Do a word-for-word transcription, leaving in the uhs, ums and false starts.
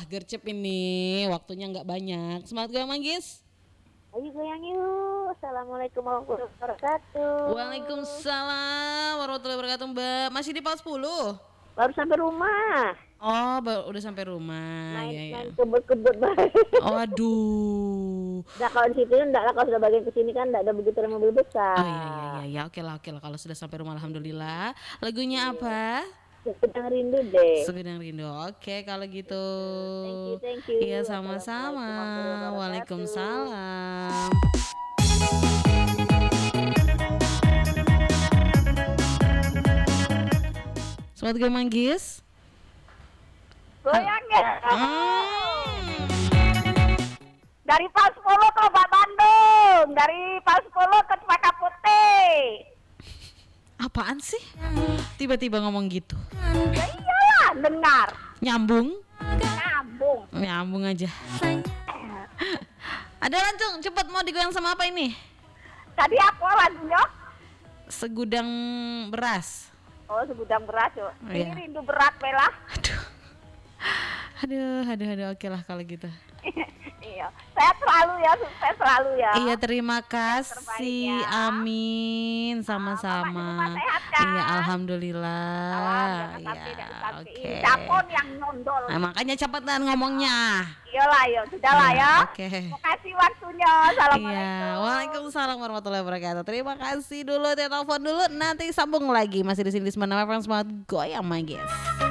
gercep ini, waktunya nggak banyak. Semangat goyang manggis. Ayo goyang yuk. Assalamualaikum warahmatullahi wabarakatuh. Waalaikumsalam warahmatullahi wabarakatuh, Mbak. Masih di Pals sepuluh? Baru sampai rumah. Oh, baru udah sampai rumah. Main, ya, ya. main kebut-kebut banget. Oh, aduh. Nah kalau di situ enggak lah, kalau sudah bagian kesini kan enggak ada begitu ada mobil besar. Oh iya iya iya ya, oke lah oke lah kalau sudah sampai rumah alhamdulillah. Lagunya apa? Sedang rindu deh. Segedang rindu. Oke kalau gitu. Thank you, thank you. Iya sama-sama. Waalaikumsalam. Selamat goyang manggis. Goyang ya. Hmm. Dari Pals sepuluh ke Obat Bandung. Dari Pals sepuluh ke Cempaka Putih. Apaan sih? Tiba-tiba ngomong gitu. Ya iyalah, dengar. Nyambung? Nyambung. Nyambung aja. Ada lancung, cepet mau digoyang sama apa ini? Tadi apa lagunya? Segudang beras. Oh, segudang beras yuk. Oh, Ini iya. rindu berat Bella. Aduh. Aduh, aduh, aduh, oke lah kalau gitu. Iya, saya selalu ya, sukses selalu ya. Iya, terima kasih. terbaik ya. Amin, sama-sama. Bapak di rumah sehat kan? Iya, alhamdulillah. Alam, Iya, oke. Japon yang nyondol. Nah, makanya cepetan ngomongnya. Iyalah, ya sudah lah Iya, ya. oke. Terima kasih waktunya. Assalamualaikum. Iya, waalaikumsalam warahmatullahi wabarakatuh. Terima kasih dulu, telepon dulu. Nanti sambung lagi. Masih di sini di Semangat F M, semangat goyang, my guys.